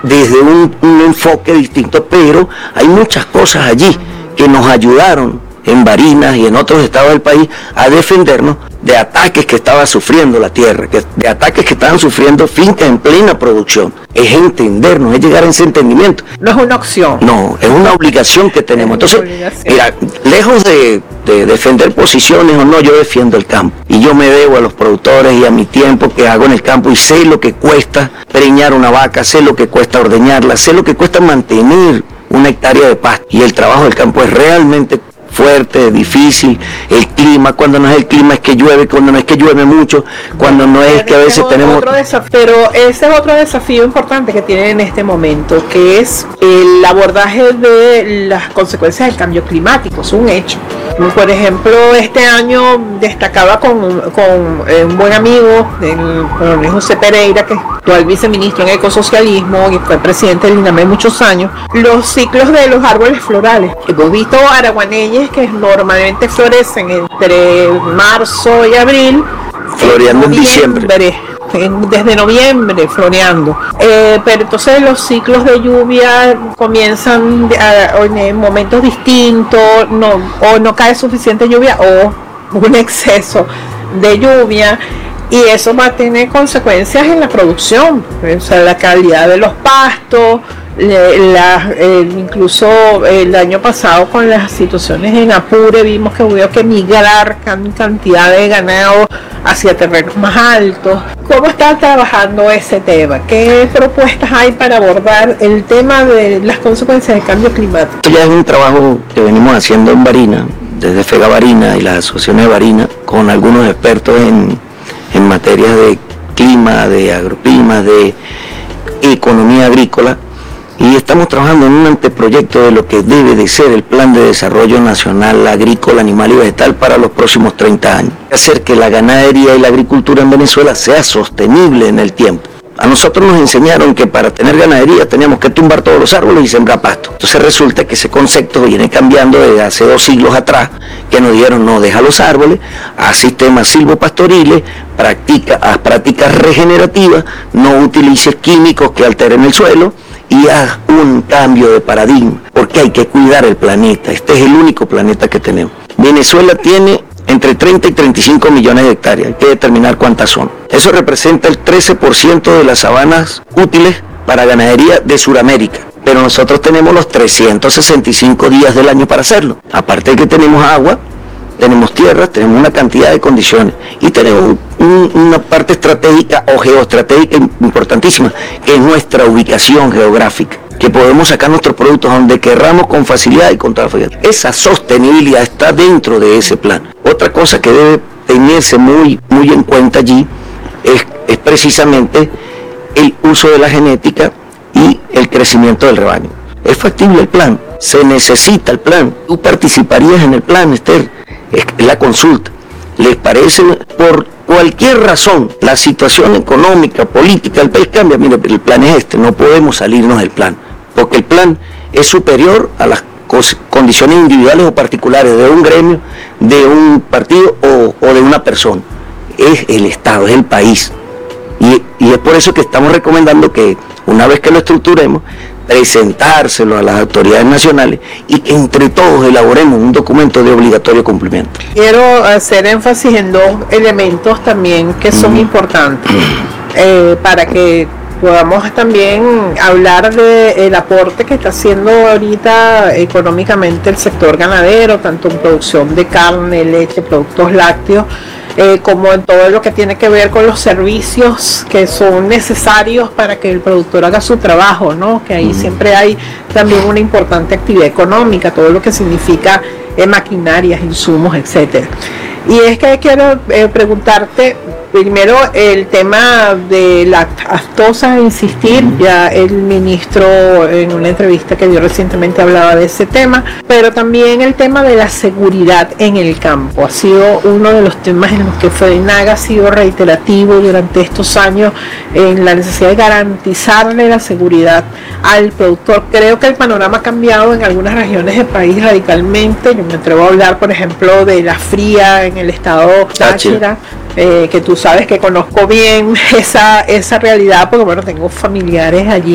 desde un enfoque distinto, pero hay muchas cosas allí que nos ayudaron en Barinas y en otros estados del país a defendernos de ataques que estaba sufriendo la tierra, de ataques que estaban sufriendo fincas en plena producción. Es entendernos, es llegar a ese entendimiento. No es una opción. No, es una obligación que tenemos. Entonces, mira, lejos de defender posiciones o no, yo defiendo el campo. Y yo me debo a los productores y a mi tiempo que hago en el campo y sé lo que cuesta preñar una vaca, sé lo que cuesta ordeñarla, sé lo que cuesta mantener una hectárea de pasto. Y el trabajo del campo es realmente fuerte, difícil, el clima, cuando no es el clima es que llueve, cuando no es que llueve mucho, cuando no es que a veces tenemos... Pero ese es otro desafío importante que tienen en este momento, que es el abordaje de las consecuencias del cambio climático, es un hecho. Por ejemplo, este año destacaba con un buen amigo, el coronel José Pereira, que es actual viceministro en ecosocialismo y fue presidente del INAME muchos años, los ciclos de los árboles florales. Hemos visto araguaneyes que normalmente florecen entre marzo y abril, floreando en diciembre. Desde noviembre floreando, pero entonces los ciclos de lluvia comienzan en momentos distintos, o no cae suficiente lluvia o un exceso de lluvia, y eso va a tener consecuencias en la producción, o sea, la calidad de los pastos. Incluso el año pasado con las situaciones en Apure vimos que hubo que migrar cantidad de ganado hacia terrenos más altos. ¿Cómo están trabajando ese tema? ¿Qué propuestas hay para abordar el tema de las consecuencias del cambio climático? Esto ya es un trabajo que venimos haciendo en Barinas, desde FEGA Barinas y las asociaciones de Barinas, con algunos expertos en materias de clima, de agroclima, de economía agrícola. Y estamos trabajando en un anteproyecto de lo que debe de ser el Plan de Desarrollo Nacional Agrícola, Animal y Vegetal para los próximos 30 años. Hacer que la ganadería y la agricultura en Venezuela sea sostenible en el tiempo. A nosotros nos enseñaron que para tener ganadería teníamos que tumbar todos los árboles y sembrar pasto. Entonces resulta que ese concepto viene cambiando desde hace 2 siglos atrás, que nos dijeron no, deja los árboles, haz sistemas silvopastoriles, haz prácticas regenerativas, no utilices químicos que alteren el suelo, y haz un cambio de paradigma, porque hay que cuidar el planeta. Este es el único planeta que tenemos. Venezuela tiene entre 30 y 35 millones de hectáreas, hay que determinar cuántas son. Eso representa el 13% de las sabanas útiles para ganadería de Sudamérica, pero nosotros tenemos los 365 días del año para hacerlo. Aparte de que tenemos agua, tenemos tierra, tenemos una cantidad de condiciones y tenemos una parte estratégica o geoestratégica importantísima, que es nuestra ubicación geográfica, que podemos sacar nuestros productos a donde querramos con facilidad y con toda facilidad. Esa sostenibilidad está dentro de ese plan. Otra cosa que debe tenerse muy en cuenta allí es precisamente el uso de la genética y el crecimiento del rebaño. ¿Es factible el plan? ¿Se necesita el plan? ¿Tú participarías en el plan, Esther? Es la consulta. ¿Les parece? Por cualquier razón, la situación económica, política del país cambia. Mire, el plan es este, no podemos salirnos del plan, porque el plan es superior a las condiciones individuales o particulares de un gremio, de un partido o de una persona. Es el Estado, es el país. Y es por eso que estamos recomendando que una vez que lo estructuremos, presentárselo a las autoridades nacionales y que entre todos elaboremos un documento de obligatorio cumplimiento. Quiero hacer énfasis en 2 elementos también que son importantes para que podamos también hablar del aporte que está haciendo ahorita económicamente el sector ganadero, tanto en producción de carne, leche, productos lácteos, como en todo lo que tiene que ver con los servicios que son necesarios para que el productor haga su trabajo, ¿no? Que ahí siempre hay también una importante actividad económica, todo lo que significa maquinarias, insumos, etcétera. Y es que quiero preguntarte primero el tema de la lactosa, insistir, ya el ministro en una entrevista que dio recientemente hablaba de ese tema, pero también el tema de la seguridad en el campo ha sido uno de los temas en los que FEDENAG ha sido reiterativo durante estos años en la necesidad de garantizarle la seguridad al productor. Creo que el panorama ha cambiado en algunas regiones del país radicalmente. Yo me atrevo a hablar, por ejemplo, de la Fría en el estado Táchira, que tú sabes que conozco bien esa realidad porque bueno, tengo familiares allí